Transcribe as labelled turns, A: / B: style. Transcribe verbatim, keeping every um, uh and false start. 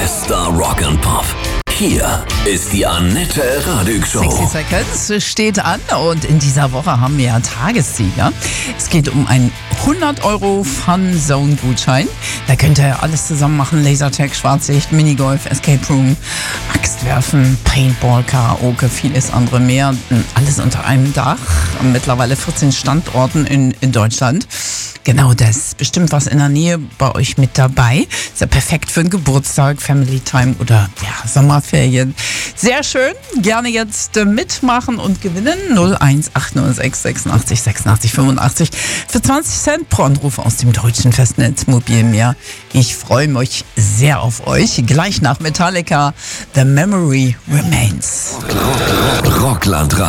A: Bester Rock and Pop. Hier ist die Annette Radig Show.
B: sechzig Seconds steht an und in dieser Woche haben wir ja Tagessieger. Es geht um einen hundert Euro Fun-Zone-Gutschein. Da könnt ihr alles zusammen machen. Lasertag, Schwarzlicht, Minigolf, Escape Room, Axtwerfen, Paintball, Karaoke, vieles andere mehr. Alles unter einem Dach. Mittlerweile vierzehn Standorten in, in Deutschland. Genau das. Bestimmt was in der Nähe bei euch mit dabei. Ist ja perfekt für einen Geburtstag, Family Time oder ja, Sommerferien. Sehr schön. Gerne jetzt äh, mitmachen und gewinnen. null eins acht null sechs sechsundachtzig sechsundachtzig fünfundachtzig für zwanzig Cent pro Anruf aus dem deutschen Festnetz Mobilmeer. Ich freue mich sehr auf euch. Gleich nach Metallica, The Memory Remains.
A: Rockland